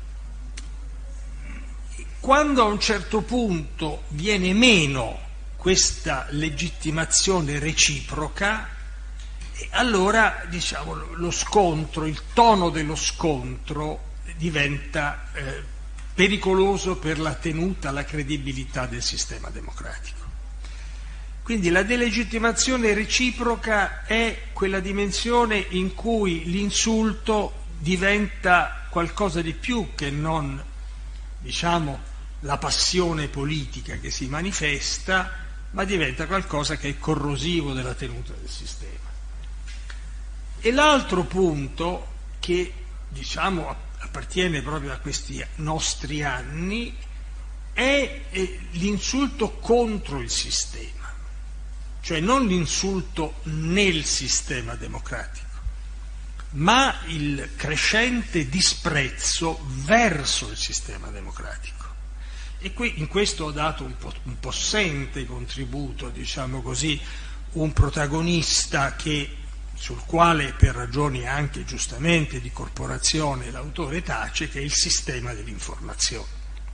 S4: quando a un certo punto viene meno questa legittimazione reciproca, allora, diciamo, lo scontro, il tono dello scontro diventa eh, pericoloso per la tenuta, la credibilità del sistema democratico. Quindi la delegittimazione reciproca è quella dimensione in cui l'insulto diventa qualcosa di più che non, diciamo, la passione politica che si manifesta, ma diventa qualcosa che è corrosivo della tenuta del sistema. E l'altro punto che, diciamo, appartiene proprio a questi nostri anni è l'insulto contro il sistema, cioè non l'insulto nel sistema democratico, ma il crescente disprezzo verso il sistema democratico. E qui in questo ho dato un, po', un possente contributo, diciamo così, un protagonista che, sul quale per ragioni anche giustamente di corporazione l'autore tace, che è il sistema dell'informazione.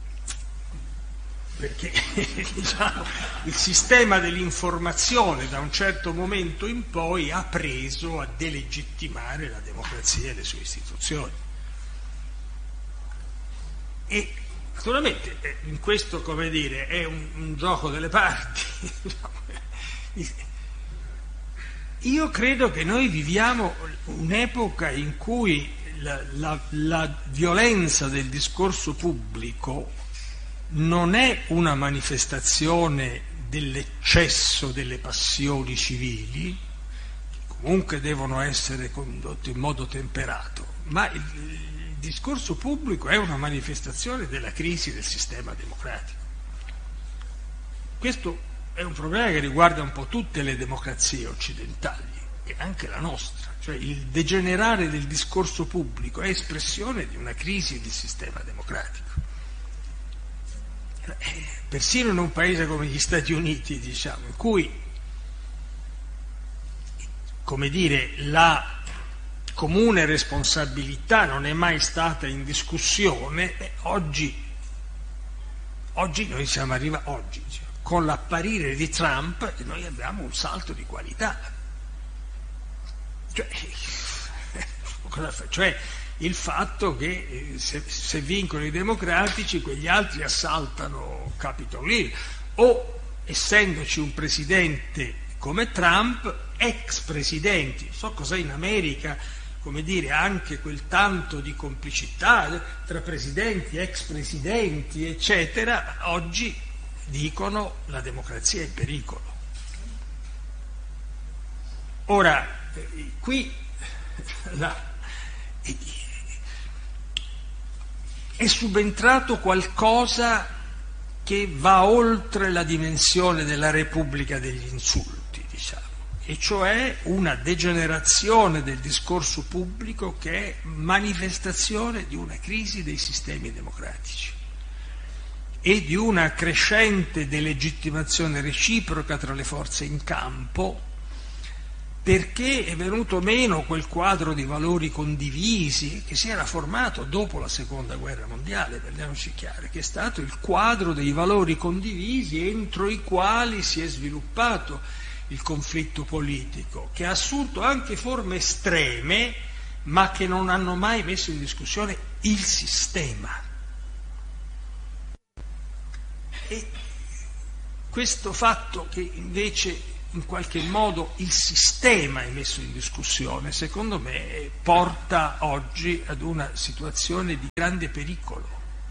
S4: Perché diciamo, il sistema dell'informazione da un certo momento in poi ha preso a delegittimare la democrazia e le sue istituzioni. E naturalmente in questo, come dire, è un, un gioco delle parti. Io credo che noi viviamo un'epoca in cui la, la, la violenza del discorso pubblico non è una manifestazione dell'eccesso delle passioni civili, che comunque devono essere condotte in modo temperato, ma il, il discorso pubblico è una manifestazione della crisi del sistema democratico. Questo è un problema che riguarda un po' tutte le democrazie occidentali e anche la nostra, cioè il degenerare del discorso pubblico è espressione di una crisi del sistema democratico. Persino in un paese come gli Stati Uniti, diciamo, in cui, come dire, la comune responsabilità non è mai stata in discussione, eh, oggi, oggi noi siamo arrivati, oggi, cioè, con l'apparire di Trump noi abbiamo un salto di qualità. Cioè, cioè il fatto che se, se vincono i democratici quegli altri assaltano Capitol Hill, o essendoci un presidente come Trump, ex presidenti, non so cos'è in America, come dire, anche quel tanto di complicità tra presidenti, ex presidenti, eccetera, oggi dicono la democrazia è in pericolo. Ora, qui la, è subentrato qualcosa che va oltre la dimensione della Repubblica degli insulti, diciamo, e cioè una degenerazione del discorso pubblico che è manifestazione di una crisi dei sistemi democratici e di una crescente delegittimazione reciproca tra le forze in campo, perché è venuto meno quel quadro di valori condivisi che si era formato dopo la seconda guerra mondiale, parliamoci chiaro, che è stato il quadro dei valori condivisi entro i quali si è sviluppato il conflitto politico, che ha assunto anche forme estreme, ma che non hanno mai messo in discussione il sistema. E questo fatto che invece in qualche modo il sistema è messo in discussione, secondo me porta oggi ad una situazione di grande pericolo,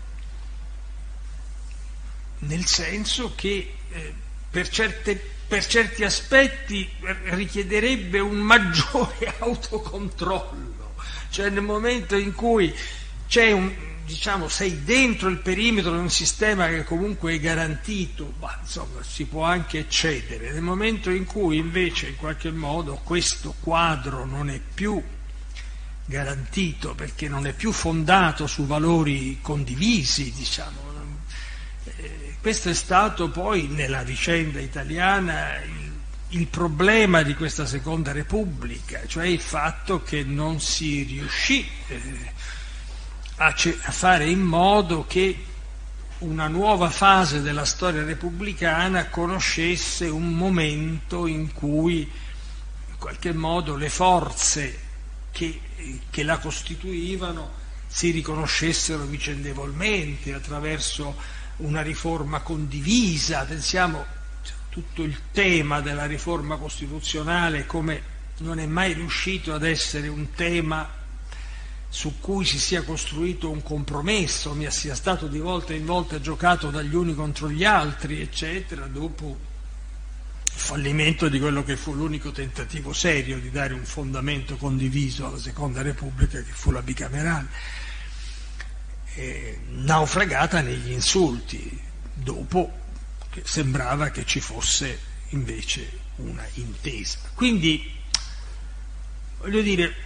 S4: nel senso che eh, per, certe, per certi aspetti richiederebbe un maggiore autocontrollo, cioè nel momento in cui c'è un diciamo, sei dentro il perimetro di un sistema che comunque è garantito, ma insomma si può anche eccedere. Nel momento in cui invece in qualche modo questo quadro non è più garantito, perché non è più fondato su valori condivisi, diciamo, eh, questo è stato poi nella vicenda italiana il, il problema di questa seconda Repubblica, cioè il fatto che non si riuscì eh, a fare in modo che una nuova fase della storia repubblicana conoscesse un momento in cui in qualche modo le forze che, che la costituivano si riconoscessero vicendevolmente attraverso una riforma condivisa. Pensiamo tutto il tema della riforma costituzionale come non è mai riuscito ad essere un tema su cui si sia costruito un compromesso, mi sia stato di volta in volta giocato dagli uni contro gli altri, eccetera, dopo il fallimento di quello che fu l'unico tentativo serio di dare un fondamento condiviso alla Seconda Repubblica, che fu la bicamerale, eh, naufragata negli insulti, dopo che sembrava che ci fosse invece una intesa. Quindi, voglio dire,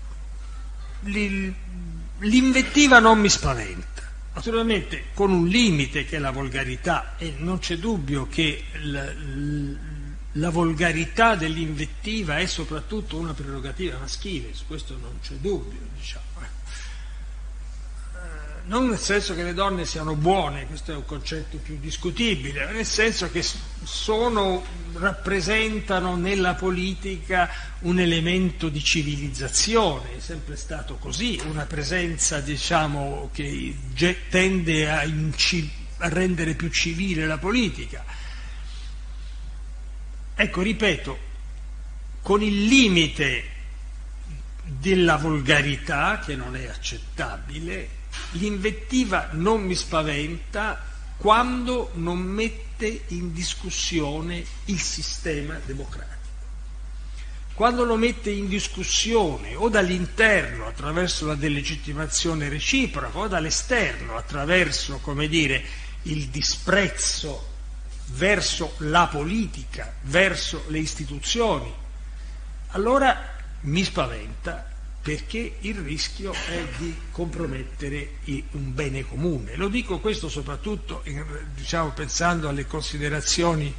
S4: l'invettiva non mi spaventa, naturalmente con un limite che è la volgarità, e non c'è dubbio che la, la volgarità dell'invettiva è soprattutto una prerogativa maschile, su questo non c'è dubbio, diciamo. Non nel senso che le donne siano buone, questo è un concetto più discutibile, ma nel senso che sono, rappresentano nella politica un elemento di civilizzazione, è sempre stato così, una presenza, diciamo, che tende a, inci- a rendere più civile la politica. Ecco, ripeto, con il limite della volgarità, che non è accettabile, l'invettiva non mi spaventa quando non mette in discussione il sistema democratico. Quando lo mette in discussione o dall'interno attraverso la delegittimazione reciproca o dall'esterno attraverso, come dire, il disprezzo verso la politica, verso le istituzioni, allora mi spaventa, perché il rischio è di compromettere un bene comune. Lo dico questo soprattutto, diciamo, pensando alle considerazioni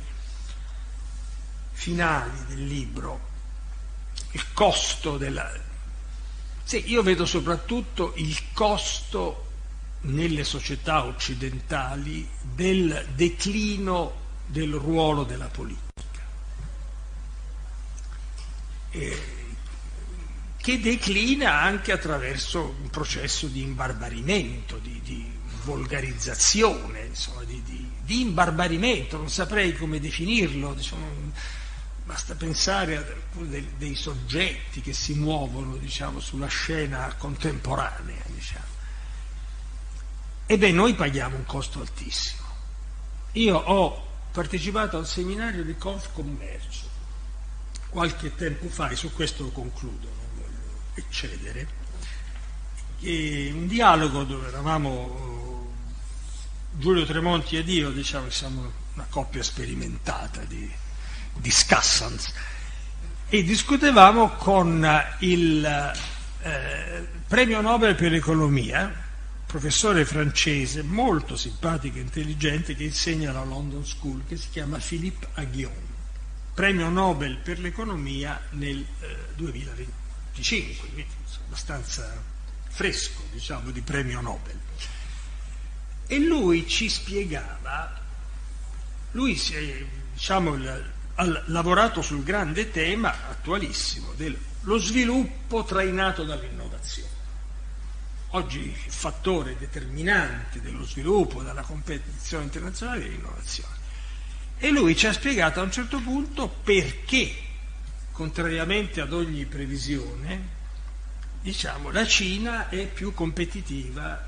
S4: finali del libro, il costo della... Sì, io vedo soprattutto il costo nelle società occidentali del declino del ruolo della politica. E che declina anche attraverso un processo di imbarbarimento, di, di volgarizzazione, insomma, di, di, di imbarbarimento, non saprei come definirlo, diciamo, basta pensare ad alcuni dei, dei soggetti che si muovono, diciamo, sulla scena contemporanea, diciamo. Ebbene, noi paghiamo un costo altissimo. Io ho partecipato al seminario di Confcommercio qualche tempo fa, e su questo concludo, eccedere, e un dialogo dove eravamo Giulio Tremonti ed io, diciamo che siamo una coppia sperimentata di discussants, e discutevamo con il eh, premio Nobel per l'economia, professore francese molto simpatico e intelligente che insegna alla London School, che si chiama Philippe Aghion. premio Nobel per l'economia nel eh, duemilaventicinque, quindi abbastanza fresco, diciamo, di premio Nobel. E lui ci spiegava, lui si è, diciamo, ha lavorato sul grande tema attualissimo dello sviluppo trainato dall'innovazione. Oggi il fattore determinante dello sviluppo, della competizione internazionale è l'innovazione. E lui ci ha spiegato a un certo punto perché, contrariamente ad ogni previsione, diciamo, la Cina è più competitiva